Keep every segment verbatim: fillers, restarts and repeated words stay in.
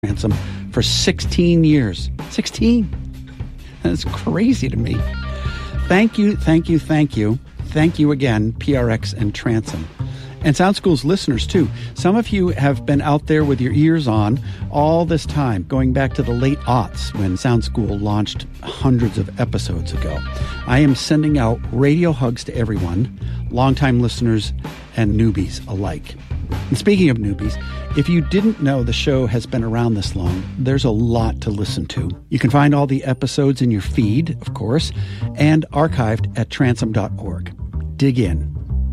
Ransom for sixteen years. sixteen. That's crazy to me. Thank you, thank you, thank you. Thank you again, P R X and Transom. And Sound School's listeners, too. Some of you have been out there with your ears on all this time, going back to the late aughts when Sound School launched hundreds of episodes ago. I am sending out radio hugs to everyone, longtime listeners and newbies alike. And speaking of newbies, if you didn't know the show has been around this long, there's a lot to listen to. You can find all the episodes in your feed, of course, and archived at transom dot org. Dig in.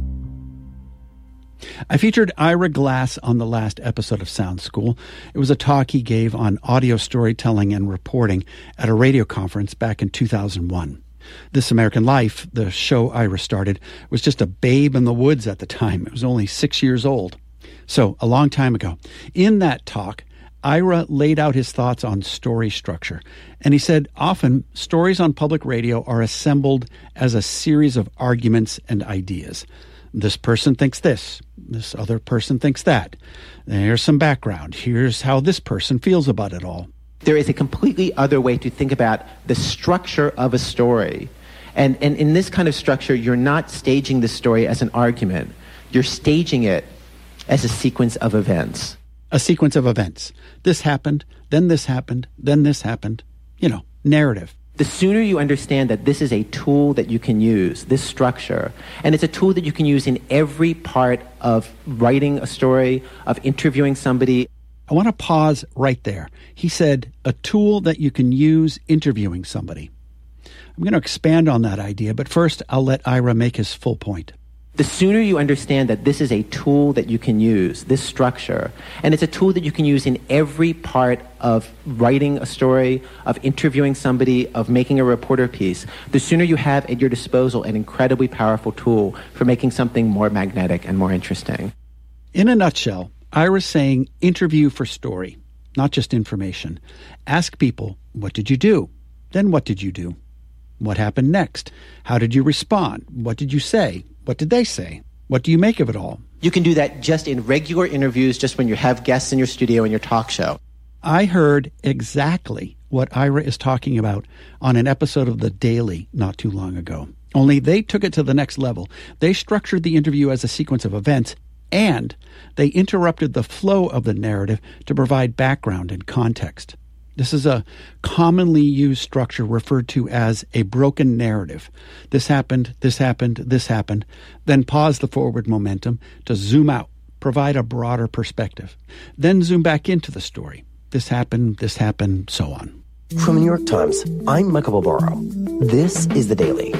I featured Ira Glass on the last episode of Sound School. It was a talk he gave on audio storytelling and reporting at a radio conference back in two thousand one. This American Life, the show Ira started, was just a babe in the woods at the time. It was only six years old. So, a long time ago. In that talk, Ira laid out his thoughts on story structure. And he said, often, stories on public radio are assembled as a series of arguments and ideas. This person thinks this. This other person thinks that. There's some background. Here's how this person feels about it all. There is a completely other way to think about the structure of a story. And, and in this kind of structure, you're not staging the story as an argument. You're staging it as a sequence of events. A sequence of events. This happened, then this happened, then this happened. You know, narrative. The sooner you understand that this is a tool that you can use, this structure, and it's a tool that you can use in every part of writing a story, of interviewing somebody. I want to pause right there. He said, a tool that you can use interviewing somebody. I'm going to expand on that idea, but first I'll let Ira make his full point. The sooner you understand that this is a tool that you can use, this structure, and it's a tool that you can use in every part of writing a story, of interviewing somebody, of making a reporter piece, the sooner you have at your disposal an incredibly powerful tool for making something more magnetic and more interesting. In a nutshell, Ira's saying interview for story, not just information. Ask people, what did you do? Then what did you do? What happened next? How did you respond? What did you say? What did they say? What do you make of it all? You can do that just in regular interviews, just when you have guests in your studio and your talk show. I heard exactly what Ira is talking about on an episode of The Daily not too long ago. Only they took it to the next level. They structured the interview as a sequence of events, and they interrupted the flow of the narrative to provide background and context. This is a commonly used structure referred to as a broken narrative. This happened, this happened, this happened. Then pause the forward momentum to zoom out, provide a broader perspective. Then zoom back into the story. This happened, this happened, so on. From the New York Times, I'm Michael Barbaro. This is The Daily.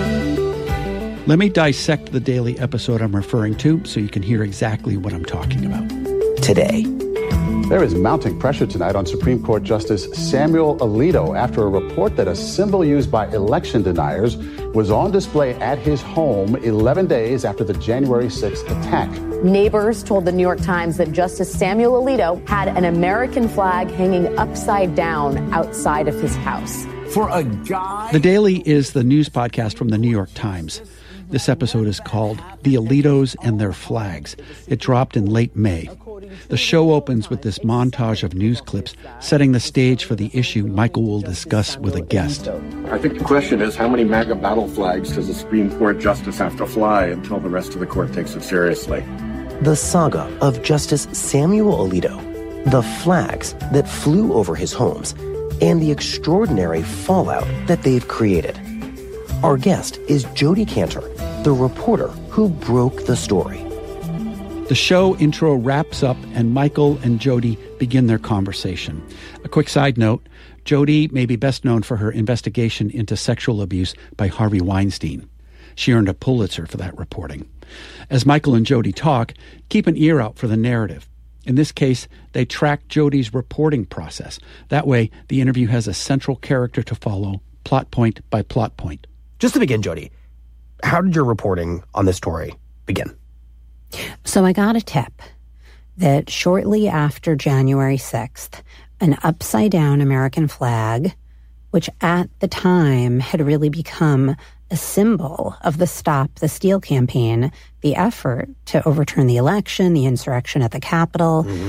Let me dissect the Daily episode I'm referring to so you can hear exactly what I'm talking about. Today. There is mounting pressure tonight on Supreme Court Justice Samuel Alito after a report that a symbol used by election deniers was on display at his home eleven days after the January sixth attack. Neighbors told the New York Times that Justice Samuel Alito had an American flag hanging upside down outside of his house. For a guy... The Daily is the news podcast from the New York Times. This episode is called The Alitos and Their Flags. It dropped in late May. The show opens with this montage of news clips setting the stage for the issue Michael will discuss with a guest. I think the question is, how many MAGA battle flags does the Supreme Court justice have to fly until the rest of the court takes it seriously? The saga of Justice Samuel Alito, the flags that flew over his homes, and the extraordinary fallout that they've created. Our guest is Jodi Kantor, the reporter who broke the story. The show intro wraps up, and Michael and Jodi begin their conversation. A quick side note, Jodi may be best known for her investigation into sexual abuse by Harvey Weinstein. She earned a Pulitzer for that reporting. As Michael and Jodi talk, keep an ear out for the narrative. In this case, they track Jodi's reporting process. That way, the interview has a central character to follow, plot point by plot point. Just to begin, Jodi, how did your reporting on this story begin? So I got a tip that shortly after January sixth, an upside-down American flag, which at the time had really become a symbol of the Stop the Steal campaign, the effort to overturn the election, the insurrection at the Capitol, mm-hmm.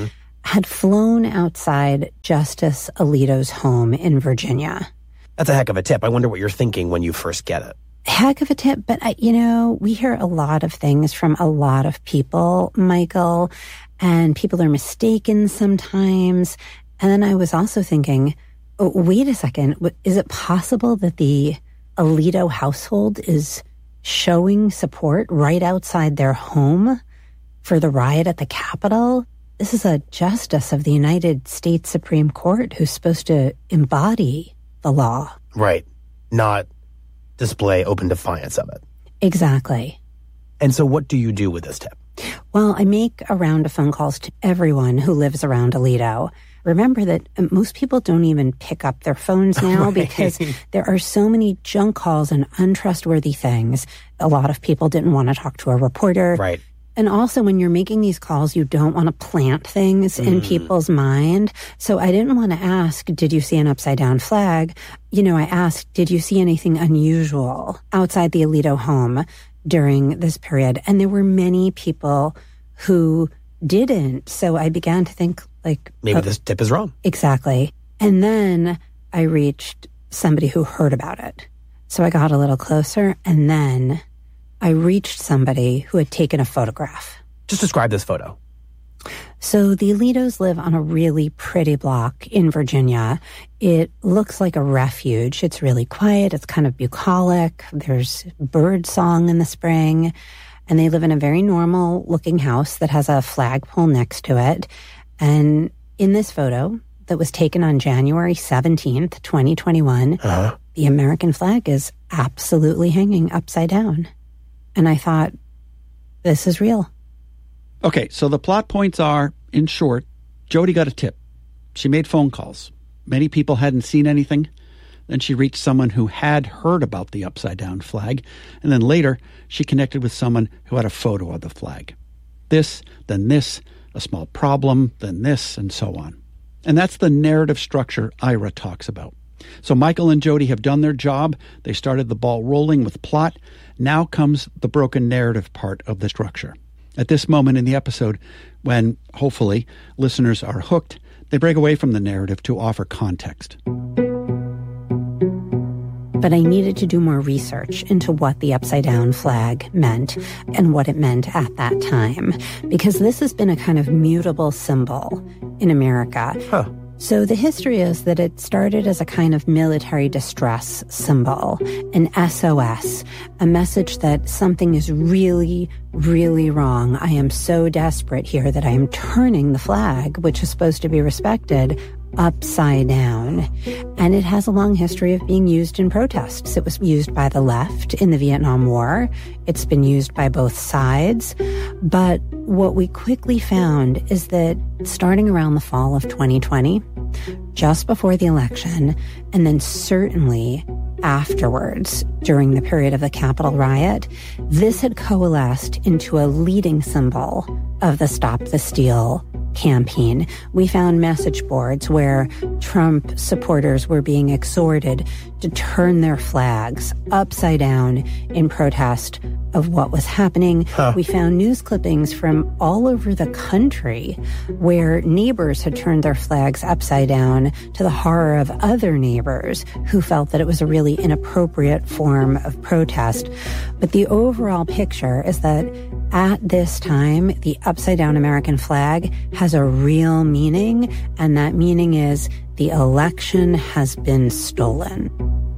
had flown outside Justice Alito's home in Virginia. That's a heck of a tip. I wonder what you're thinking when you first get it. Heck of a tip, but, uh, you know, we hear a lot of things from a lot of people, Michael, and people are mistaken sometimes. And then I was also thinking, oh, wait a second, is it possible that the Alito household is showing support right outside their home for the riot at the Capitol? This is a justice of the United States Supreme Court who's supposed to embody the law. Right. Not display open defiance of it. Exactly. And so what do you do with this tip? Well, I make a round of phone calls to everyone who lives around Alito. Remember that most people don't even pick up their phones now right. because there are so many junk calls and untrustworthy things. A lot of people didn't want to talk to a reporter. Right. And also, when you're making these calls, you don't want to plant things mm. in people's mind. So I didn't want to ask, did you see an upside-down flag? You know, I asked, did you see anything unusual outside the Alito home during this period? And there were many people who didn't. So I began to think, like... Maybe oh, this tip is wrong. Exactly. And then I reached somebody who heard about it. So I got a little closer, and then I reached somebody who had taken a photograph. Just describe this photo. So the Alitos live on a really pretty block in Virginia. It looks like a refuge. It's really quiet. It's kind of bucolic. There's bird song in the spring. And they live in a very normal-looking house that has a flagpole next to it. And in this photo that was taken on January seventeenth, twenty twenty-one, uh-huh. the American flag is absolutely hanging upside down. And I thought, this is real. Okay, so the plot points are, in short, Jody got a tip. She made phone calls. Many people hadn't seen anything. Then she reached someone who had heard about the upside-down flag. And then later, she connected with someone who had a photo of the flag. This, then this, a small problem, then this, and so on. And that's the narrative structure Ira talks about. So Michael and Jody have done their job. They started the ball rolling with plot. Now comes the broken narrative part of the structure. At this moment in the episode, when, hopefully, listeners are hooked, they break away from the narrative to offer context. But I needed to do more research into what the upside-down flag meant and what it meant at that time, because this has been a kind of mutable symbol in America. Huh. So the history is that it started as a kind of military distress symbol, an S O S, a message that something is really, really wrong. I am so desperate here that I am turning the flag, which is supposed to be respected, upside down. And it has a long history of being used in protests. It was used by the left in the Vietnam War. It's been used by both sides. But what we quickly found is that starting around the fall of twenty twenty, just before the election, and then certainly afterwards, during the period of the Capitol riot, this had coalesced into a leading symbol of the Stop the Steal campaign. We found message boards where Trump supporters were being exhorted to turn their flags upside down in protest of what was happening. Huh. We found news clippings from all over the country where neighbors had turned their flags upside down to the horror of other neighbors who felt that it was a really inappropriate form of protest. But the overall picture is that at this time, the upside-down American flag has a real meaning, and that meaning is the election has been stolen.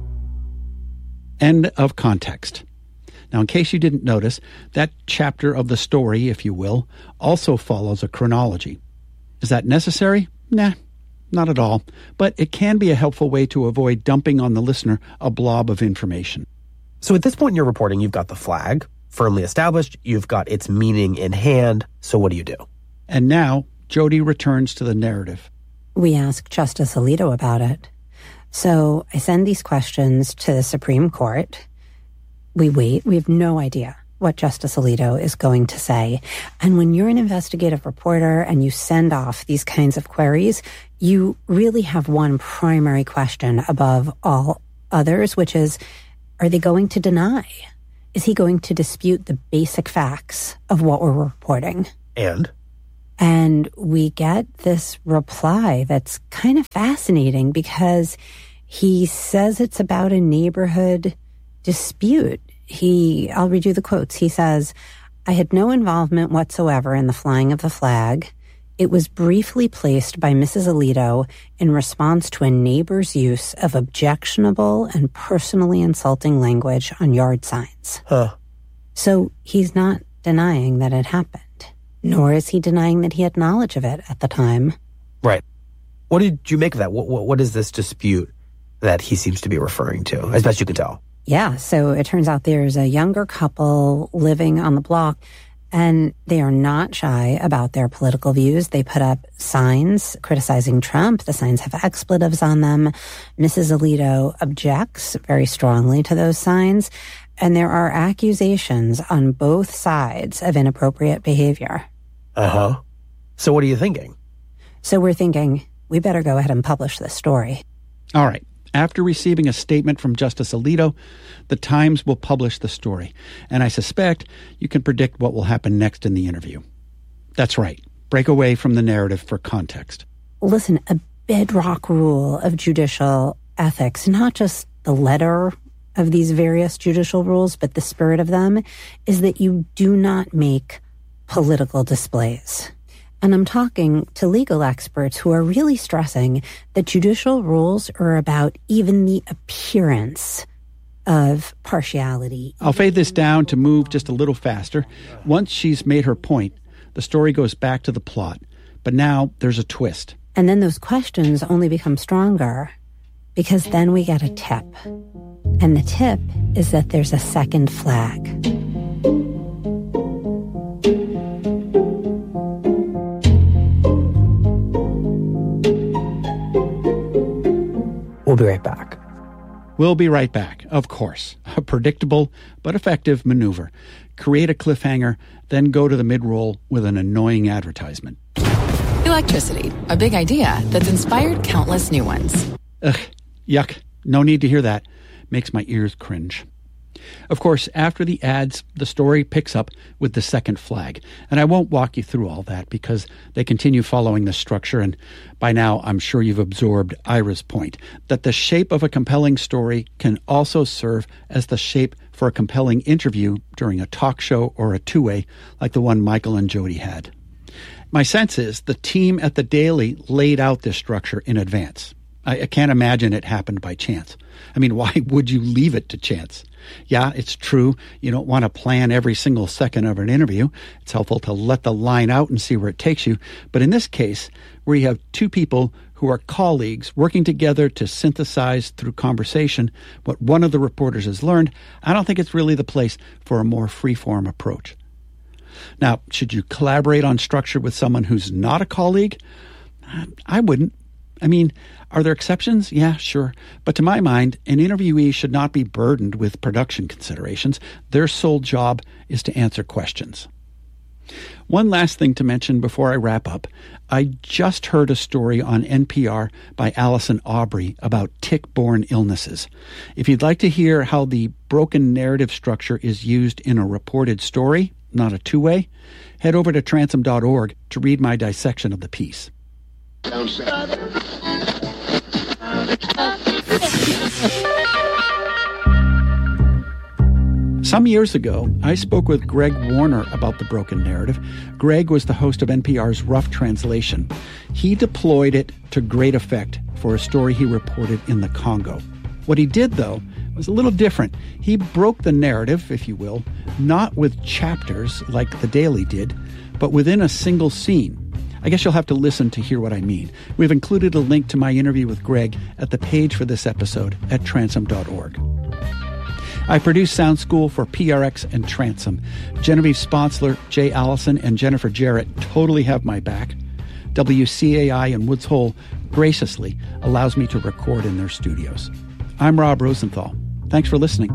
End of context. Now, in case you didn't notice, that chapter of the story, if you will, also follows a chronology. Is that necessary? Nah, not at all. But it can be a helpful way to avoid dumping on the listener a blob of information. So at this point in your reporting, you've got the flag firmly established, you've got its meaning in hand, so what do you do? And now, Jody returns to the narrative. We ask Justice Alito about it. So I send these questions to the Supreme Court. We wait. We have no idea what Justice Alito is going to say. And when you're an investigative reporter and you send off these kinds of queries, you really have one primary question above all others, which is, are they going to deny? Is he going to dispute the basic facts of what we're reporting? And? And we get this reply that's kind of fascinating because he says it's about a neighborhood dispute. He, I'll read you the quotes. He says, "I had no involvement whatsoever in the flying of the flag. It was briefly placed by Missus Alito in response to a neighbor's use of objectionable and personally insulting language on yard signs." Huh. So he's not denying that it happened, nor is he denying that he had knowledge of it at the time. Right. What did you make of that? What, what, what is this dispute that he seems to be referring to, as best you can tell? Yeah, so it turns out there's a younger couple living on the block, and they are not shy about their political views. They put up signs criticizing Trump. The signs have expletives on them. Missus Alito objects very strongly to those signs, and there are accusations on both sides of inappropriate behavior. Uh-huh. So what are you thinking? So we're thinking, we better go ahead and publish this story. All right. After receiving a statement from Justice Alito, the Times will publish the story. And I suspect you can predict what will happen next in the interview. That's right. Break away from the narrative for context. Listen, a bedrock rule of judicial ethics, not just the letter of these various judicial rules, but the spirit of them, is that you do not make political displays. And I'm talking to legal experts who are really stressing that judicial rules are about even the appearance of partiality. I'll fade this down to move just a little faster. Once she's made her point, the story goes back to the plot. But now there's a twist. And then those questions only become stronger because then we get a tip. And the tip is that there's a second flag. We'll be right back. We'll be right back, of course. A predictable but effective maneuver. Create a cliffhanger, then go to the mid-roll with an annoying advertisement. Electricity, a big idea that's inspired countless new ones. Ugh, yuck. No need to hear that. Makes my ears cringe. Of course, after the ads, the story picks up with the second flag. And I won't walk you through all that because they continue following the structure. And by now, I'm sure you've absorbed Ira's point that the shape of a compelling story can also serve as the shape for a compelling interview during a talk show or a two-way like the one Michael and Jody had. My sense is the team at the Daily laid out this structure in advance. I, I can't imagine it happened by chance. I mean, why would you leave it to chance? Yeah, it's true. You don't want to plan every single second of an interview. It's helpful to let the line out and see where it takes you. But in this case, where you have two people who are colleagues working together to synthesize through conversation what one of the reporters has learned, I don't think it's really the place for a more free-form approach. Now, should you collaborate on structure with someone who's not a colleague? I wouldn't. I mean, are there exceptions? Yeah, sure. But to my mind, an interviewee should not be burdened with production considerations. Their sole job is to answer questions. One last thing to mention before I wrap up. I just heard a story on N P R by Allison Aubrey about tick-borne illnesses. If you'd like to hear how the broken narrative structure is used in a reported story, not a two-way, head over to transom dot org to read my dissection of the piece. Some years ago, I spoke with Greg Warner about the broken narrative. Greg was the host of N P R's Rough Translation. He deployed it to great effect for a story he reported in the Congo. What he did, though, was a little different. He broke the narrative, if you will, not with chapters like the Daily did, but within a single scene. I guess you'll have to listen to hear what I mean. We've included a link to my interview with Greg at the page for this episode at transom dot org. I produce Sound School for P R X and Transom. Genevieve Sponsler, Jay Allison, and Jennifer Jarrett totally have my back. W C A I in Woods Hole graciously allows me to record in their studios. I'm Rob Rosenthal. Thanks for listening.